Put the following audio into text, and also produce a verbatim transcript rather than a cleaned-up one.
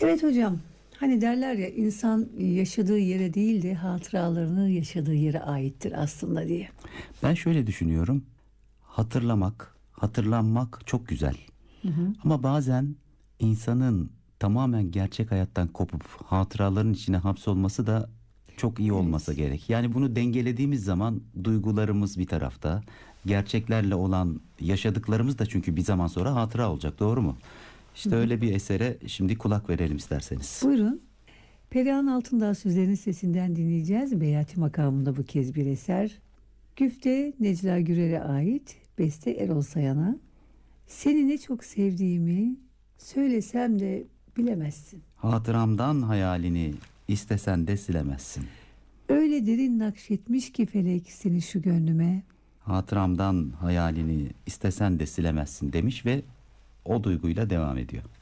Evet hocam. Hani derler ya, insan yaşadığı yere değil de hatıralarını yaşadığı yere aittir aslında diye. Ben şöyle düşünüyorum. Hatırlamak, hatırlanmak çok güzel. Hı hı. Ama bazen insanın tamamen gerçek hayattan kopup hatıraların içine hapsolması da çok iyi olmasa Evet. gerek. Yani bunu dengelediğimiz zaman duygularımız bir tarafta, gerçeklerle olan yaşadıklarımız da çünkü bir zaman sonra hatıra olacak, doğru mu? Hı İşte hı. öyle bir esere şimdi kulak verelim isterseniz. Buyurun. Perihan Altındağ sözlerinin sesinden dinleyeceğiz. Beyati makamında bu kez bir eser. Güfte Necla Gürer'e ait. Beste Erol Sayan'a. Seni ne çok sevdiğimi söylesem de bilemezsin. Hatıramdan hayalini istesen de silemezsin. Öyle derin nakşetmiş ki felek seni şu gönlüme. Hatıramdan hayalini istesen de silemezsin demiş ve o duyguyla devam ediyor.